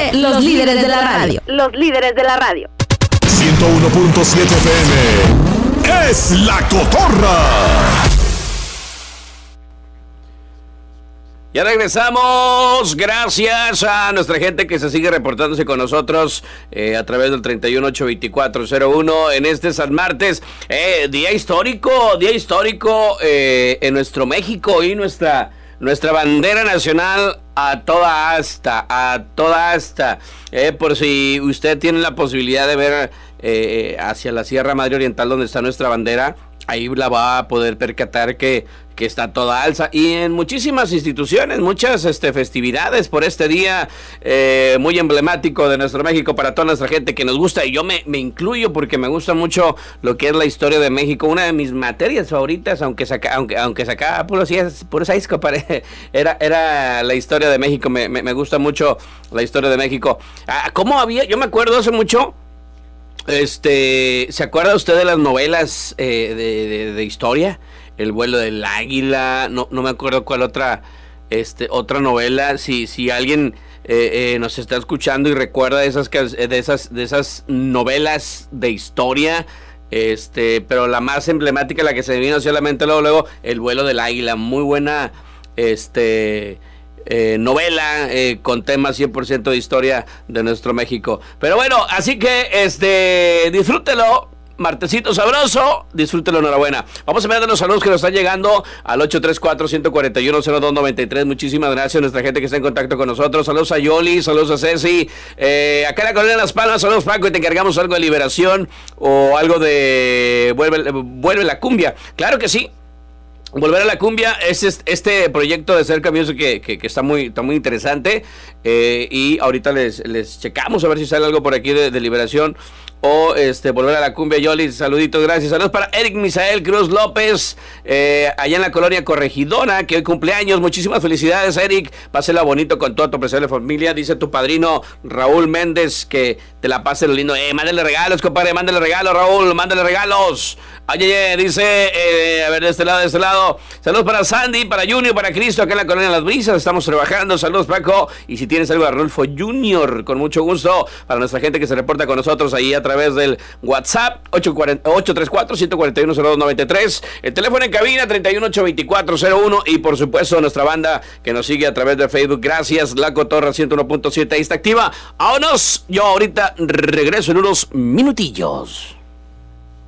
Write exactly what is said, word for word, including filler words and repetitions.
F M, los líderes de la radio. Los líderes de la radio. ciento uno punto siete F M es La Cotorra. Ya regresamos, gracias a nuestra gente que se sigue reportándose con nosotros eh, a través del treinta y uno ocho veinticuatro cero uno en este San Martes, eh, día histórico, día histórico eh, en nuestro México y nuestra, nuestra bandera nacional a toda asta, a toda asta, eh, por si usted tiene la posibilidad de ver eh, hacia la Sierra Madre Oriental donde está nuestra bandera, ahí la va a poder percatar que, que está toda alza. Y en muchísimas instituciones, muchas este, festividades por este día eh, muy emblemático de nuestro México para toda nuestra gente que nos gusta. Y yo me, me incluyo porque me gusta mucho lo que es la historia de México. Una de mis materias favoritas, aunque saca, aunque, aunque sacaba puro seis, compadre, era, era la historia de México. Me, me, me gusta mucho la historia de México. Ah, ¿Cómo había? Yo me acuerdo hace mucho... Este, ¿se acuerda usted de las novelas eh, de, de, de historia? El vuelo del águila, no, no me acuerdo cuál otra, este, otra novela. Si, si alguien eh, eh, nos está escuchando y recuerda de esas, de esas, de esas novelas de historia, este, pero la más emblemática, la que se me vino hacia la mente luego, luego, El vuelo del águila, muy buena, este. Eh, novela eh, con temas cien por ciento de historia de nuestro México. Pero bueno, así que este disfrútelo, martesito sabroso, disfrútelo, enhorabuena. Vamos a ver los saludos que nos están llegando al ocho tres cuatro, uno cuatro uno, cero dos nueve tres. Muchísimas gracias a nuestra gente que está en contacto con nosotros. Saludos a Yoli, saludos a Ceci, eh, acá en la colonia de Las Palmas. Saludos, Franco, y te encargamos algo de Liberación o algo de vuelve, vuelve la cumbia. Claro que sí. Volver a la cumbia es este proyecto de Cerca Music que, que, que está muy está muy interesante eh, y ahorita les, les checamos a ver si sale algo por aquí de, de Liberación o este Volver a la Cumbia. Yoli, saluditos, gracias. Saludos para Eric Misael Cruz López, eh, allá en la colonia Corregidora, que hoy cumpleaños. Muchísimas felicidades, Eric. Pásela bonito con toda tu apreciable familia. Dice tu padrino Raúl Méndez que te la pase lo lindo. Eh, mándale regalos, compadre, mándale regalos, Raúl, mándale regalos. Ay, ay, ay, dice, eh, a ver, de este lado, de este lado. Saludos para Sandy, para Junior, para Cristo, acá en la colonia Las Brisas. Estamos trabajando. Saludos, Paco. Y si tienes algo de Arnulfo Junior, con mucho gusto, para nuestra gente que se reporta con nosotros ahí a través del WhatsApp, ocho tres cuatro, uno cuatro uno, cero dos nueve tres. El teléfono en cabina, treinta y uno ocho veinticuatro cero uno. Y por supuesto, nuestra banda que nos sigue a través de Facebook. Gracias, La Cotorra ciento uno punto siete. Ahí está activa. Vámonos. Yo ahorita regreso en unos minutillos.